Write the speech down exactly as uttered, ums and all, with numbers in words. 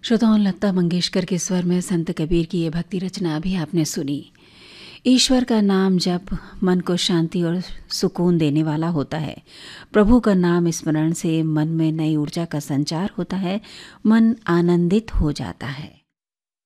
श्रोताओं, लता मंगेशकर के स्वर में संत कबीर की ये भक्ति रचना अभी आपने सुनी। ईश्वर का नाम जप मन को शांति और सुकून देने वाला होता है। प्रभु का नाम स्मरण से मन में नई ऊर्जा का संचार होता है, मन आनंदित हो जाता है।